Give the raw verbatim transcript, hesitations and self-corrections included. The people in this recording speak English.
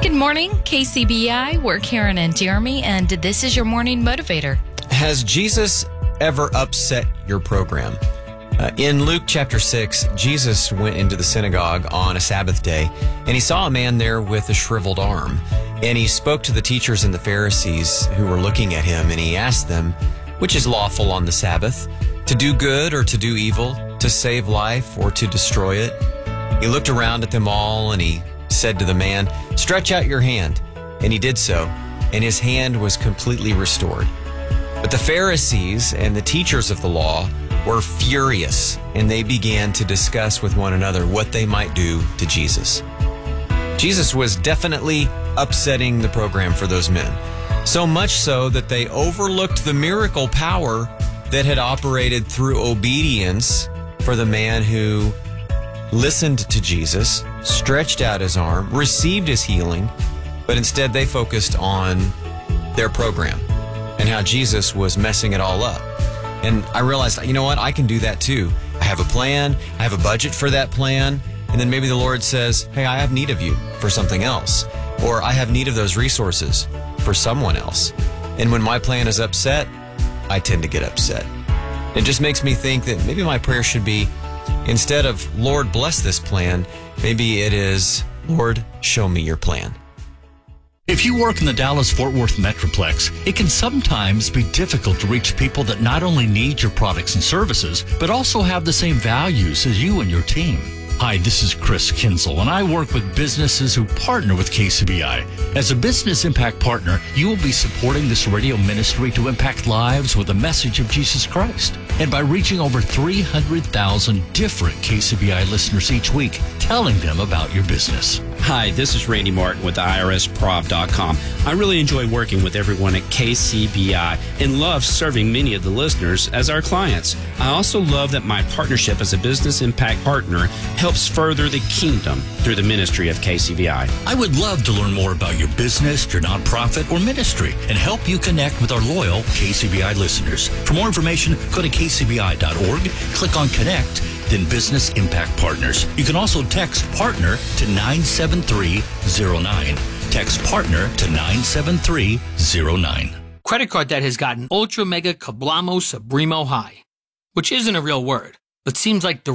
Good morning, K C B I. We're Karen and Jeremy, and this is your morning motivator. Has Jesus ever upset your program? Uh, in Luke chapter six, Jesus went into the synagogue on a Sabbath day, and he saw a man there with a shriveled arm. And he spoke to the teachers and the Pharisees who were looking at him, and he asked them, which is lawful on the Sabbath, to do good or to do evil, to save life or to destroy it? He looked around at them all, and he said to the man, stretch out your hand. And he did so, and his hand was completely restored. But the Pharisees and the teachers of the law were furious, and they began to discuss with one another what they might do to Jesus. Jesus was definitely upsetting the program for those men, so much so that they overlooked the miracle power that had operated through obedience for the man who listened to Jesus, stretched out his arm, received his healing, but instead they focused on their program and how Jesus was messing it all up. And I realized, you know what, I can do that too. I have a plan, I have a budget for that plan, and then maybe the Lord says, hey, I have need of you for something else, or I have need of those resources for someone else. And when my plan is upset, I tend to get upset. It just makes me think that maybe my prayer should be, instead of, Lord, bless this plan, maybe it is, Lord, show me your plan. If you work in the Dallas-Fort Worth Metroplex, it can sometimes be difficult to reach people that not only need your products and services, but also have the same values as you and your team. Hi, this is Chris Kinzel, and I work with businesses who partner with K C B I. As a Business Impact Partner, you will be supporting this radio ministry to impact lives with a message of Jesus Christ. And by reaching over three hundred thousand different K C B I listeners each week, telling them about your business. Hi, this is Randy Martin with I R S prov dot com. I really enjoy working with everyone at K C B I and love serving many of the listeners as our clients. I also love that my partnership as a Business Impact Partner helps further the kingdom through the ministry of K C B I. I would love to learn more about your business, your nonprofit, or ministry and help you connect with our loyal K C B I listeners. For more information, go to K C B I dot org, click on Connect, then Business Impact Partners. You can also text PARTNER to nine seven three zero nine. Text PARTNER to nine seven three zero nine. Credit card debt has gotten ultra mega kablamo subremo high, which isn't a real word, but seems like the